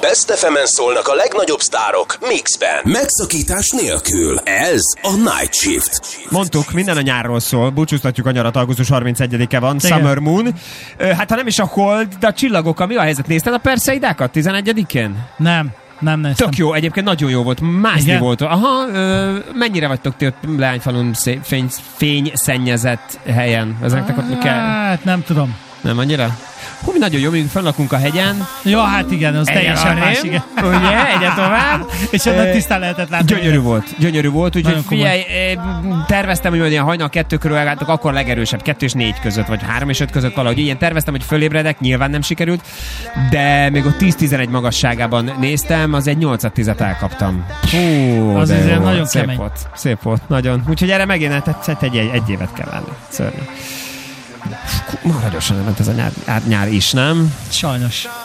Best FM-en szólnak a legnagyobb sztárok mixben. Megszakítás nélkül. Ez a Night Shift. Mondtuk, minden a nyárról szól. Búcsúztatjuk a nyarat, augusztus 31-e van. Igen. Summer Moon. Hát ha nem is a Hold, de a csillagokkal mi a helyzet? Nézted a Perseidákat 11-én? Nem néztem. Tök jó, egyébként nagyon jó volt. Mászni volt. Aha, mennyire vagytok ti ott Leányfalun fényszennyezett helyen? Hát nem tudom. Nem annyira? Hú, mi nagyon jó, még fennlakunk a hegyen. Ja, hát igen, az teljesen más, igen. Ugye, egyre tovább. És onnan tisztán lehetett látni. Gyönyörű volt, úgyhogy figyelj, terveztem, hogy majd ilyen hajnal 2 körül elgálltok, akkor legerősebb, 2 és 4 között, vagy 3 és 5 között valahogy. Ilyen terveztem, hogy fölébredek, nyilván nem sikerült, de még ott 10-11 magasságában néztem, az egy 8-10-et elkaptam. Hú, az azért nagyon kemény. Szép volt, nagyon. Úgyhogy erre megint egy évet kell lenni. Szörnyű. Maradjosan ment ez a nyár is, nem? Sajnos.